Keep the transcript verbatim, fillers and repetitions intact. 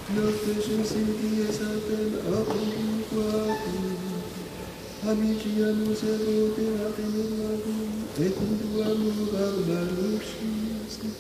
Nos péchés qui est certaine, appelez quoi. Amici a nous servote la vie, et tout amour à la